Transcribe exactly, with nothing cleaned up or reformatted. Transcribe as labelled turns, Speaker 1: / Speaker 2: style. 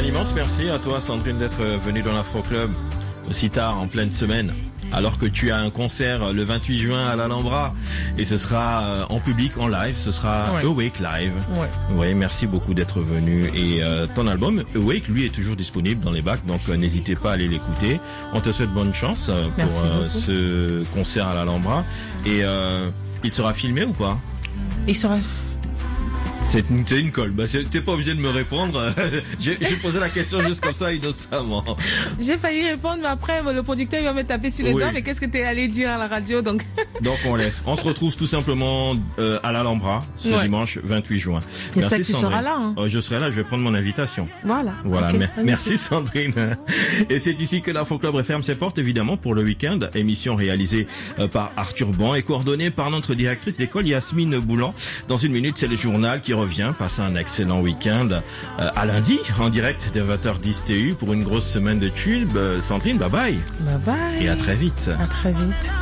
Speaker 1: Un immense merci à toi, Sandrine, d'être venue dans l'Afro Club aussi tard en pleine semaine, alors que tu as un concert le vingt-huit juin à l'Alhambra et ce sera en public, en live, ce sera ouais. Awake Live.
Speaker 2: Ouais.
Speaker 1: Oui, merci beaucoup d'être venu. Et euh, ton album Awake, lui, est toujours disponible dans les bacs, donc euh, n'hésitez pas à aller l'écouter. On te souhaite bonne chance euh, pour euh, ce concert à l'Alhambra. Et euh, il sera filmé ou pas?
Speaker 2: Il sera...
Speaker 1: C'est une, c'est une colle. Bah, t'es pas obligé de me répondre. J'ai, j'ai posé la question juste comme ça, innocemment.
Speaker 2: J'ai failli répondre, mais après, le producteur, il va me taper sur les oui. doigts. Mais qu'est-ce que t'es allé dire à la radio, donc? Donc,
Speaker 1: on laisse. On se retrouve tout simplement, euh, à l'Alhambra, ce ouais. dimanche vingt-huit juin.
Speaker 2: J'espère que tu seras là, hein.
Speaker 1: euh, Je serai là, je vais prendre mon invitation.
Speaker 2: Voilà.
Speaker 1: Voilà. Okay. Mer- merci, Sandrine. Et c'est ici que l'Afro Club referme ses portes, évidemment, pour le week-end. Émission réalisée euh, par Arthur Ban et coordonnée par notre directrice d'école, Yasmine Boulan. Dans une minute, c'est le journal qui revient. Passez un excellent week-end. Euh, à lundi, en direct de vingt heures dix T U pour une grosse semaine de tubes. Euh, Sandrine, bye bye.
Speaker 2: Bye bye.
Speaker 1: Et à très vite.
Speaker 2: À très vite.